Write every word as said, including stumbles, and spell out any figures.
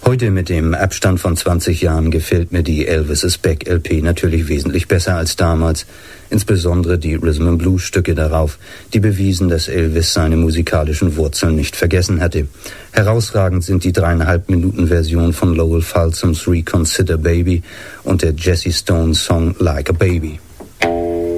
Heute mit dem Abstand von zwanzig Jahren gefällt mir die Elvis is Back L P natürlich wesentlich besser als damals. Insbesondere die Rhythm and Blues Stücke darauf, die bewiesen, dass Elvis seine musikalischen Wurzeln nicht vergessen hatte. Herausragend sind die dreieinhalb Minuten Version von Lowell Fulsoms Reconsider Baby und der Jesse Stone Song Like a Baby.